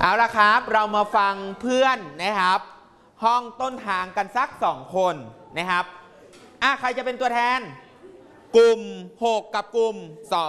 เอาละครับเรามาฟังเพื่อนนะครับห้องต้นทางกันสัก2 คนนะครับใครจะเป็นตัวแทนกลุ่ม6กับกลุ่ม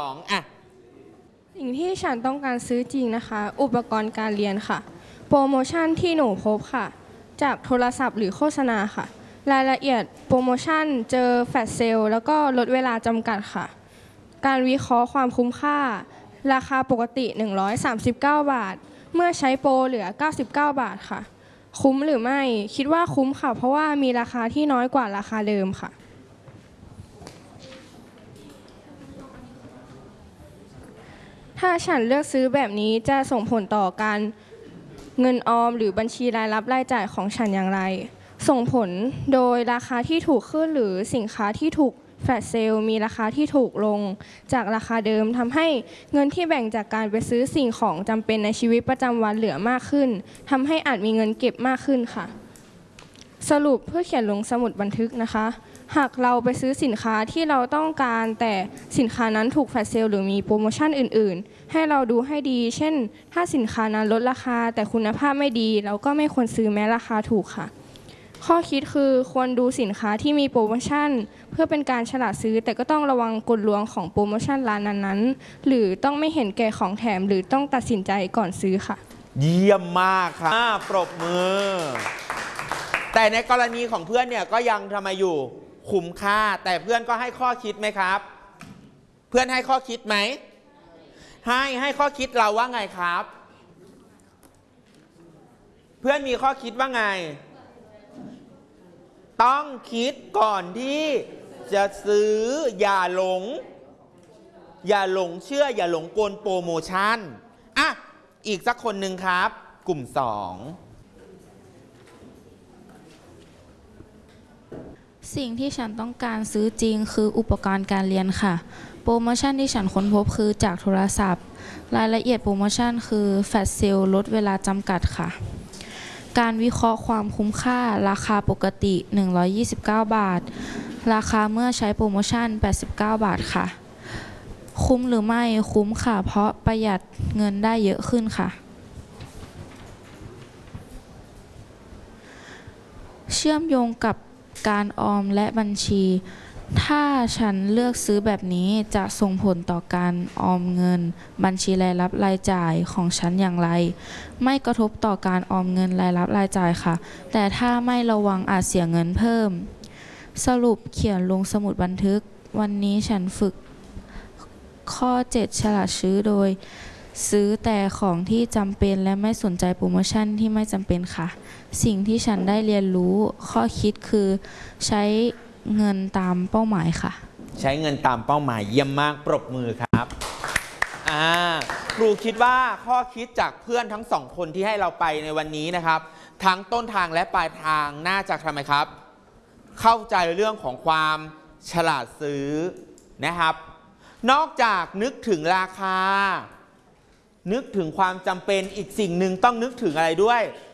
2 สิ่งที่ฉันต้องการซื้อจริงนะคะอุปกรณ์การเรียนค่ะโปรโมชั่นที่หนูพบค่ะจากโทรศัพท์หรือโฆษณาค่ะรายละเอียดโปรโมชั่นเจอแฟลชเซลแล้วก็ลดเวลาจำกัดค่ะการวิเคราะห์ความคุ้มค่าราคาปกติ139 บาทเมื่อใช้โปรเหลือ99 บาทค่ะคุ้มหรือไม่คิดว่าคุ้มค่ะเพราะว่ามีราคาที่น้อยกว่าราคาเดิมค่ะถ้าฉันเลือกซื้อแบบนี้จะส่งผลต่อการเงินออมหรือบัญชีรายรับรายจ่ายของฉันอย่างไรส่งผลโดยราคาที่ถูกขึ้นหรือสินค้าที่ถูกแฟลชเซลมีราคาที่ถูกลงจากราคาเดิมทำให้เงินที่แบ่งจากการไปซื้อสิ่งของจำเป็นในชีวิตประจำวันเหลือมากขึ้นทำให้อาจมีเงินเก็บมากขึ้นค่ะสรุปเพื่อเขียนลงสมุดบันทึกนะคะหากเราไปซื้อสินค้าที่เราต้องการแต่สินค้านั้นถูกแฟลชเซลหรือมีโปรโมชั่นอื่นๆให้เราดูให้ดีเช่นถ้าสินค้านั้นลดราคาแต่คุณภาพไม่ดีเราก็ไม่ควรซื้อแม้ราคาถูกค่ะข้อคิดคือควรดูสินค้าที่มีโปรโมชั่นเพื่อเป็นการฉลาดซื้อแต่ก็ต้องระวังกลลวงของโปรโมชั่นร้านนั้นๆหรือต้องไม่เห็นแก่ของแถมหรือต้องตัดสินใจก่อนซื้อค่ะเยี่ยมมากค่ะปรบมือแต่ในกรณีของเพื่อนเนี่ยก็ยังทำไมอยู่คุ้มค่าแต่เพื่อนก็ให้ข้อคิดไหมครับเพื่อนให้ข้อคิดไหมให้ข้อคิดเราว่าไงครับเพื่อนมีข้อคิดว่าไงต้องคิดก่อนที่จะซื้ออย่าหลงเชื่ออย่าหลงกลโปรโมชั่นอีกสักคนหนึ่งครับกลุ่ม2 สิ่งที่ฉันต้องการซื้อจริงคืออุปกรณ์การเรียนค่ะโปรโมชั่นที่ฉันค้นพบคือจากโทรศัพท์รายละเอียดโปรโมชั่นคือแฟลชเซลลดเวลาจำกัดค่ะการวิเคราะห์ความคุ้มค่าราคาปกติ129 บาทราคาเมื่อใช้โปรโมชั่น89 บาทค่ะคุ้มหรือไม่คุ้มค่ะเพราะประหยัดเงินได้เยอะขึ้นค่ะเชื่อมโยงกับการออมและบัญชีถ้าฉันเลือกซื้อแบบนี้จะส่งผลต่อการออมเงินบัญชีรายรับรายจ่ายของฉันอย่างไรไม่กระทบต่อการออมเงินรายรับรายจ่ายค่ะแต่ถ้าไม่ระวังอาจเสียเงินเพิ่มสรุปเขียนลงสมุดบันทึกวันนี้ฉันฝึกข้อ7ฉลาดซื้อโดยซื้อแต่ของที่จำเป็นและไม่สนใจโปรโมชั่นที่ไม่จำเป็นค่ะสิ่งที่ฉันได้เรียนรู้ข้อคิดคือใช้เงินตามเป้าหมายค่ะใช้เงินตามเป้าหมายเยี่ยมมากปรบมือครับครูคิดว่าข้อคิดจากเพื่อนทั้ง2 คนที่ให้เราไปในวันนี้นะครับทั้งต้นทางและปลายทางน่าจะทำไมครับเข้าใจเรื่องของความฉลาดซื้อนะครับนอกจากนึกถึงราคานึกถึงความจำเป็นอีกสิ่งหนึ่งต้องนึกถึงอะไรด้วย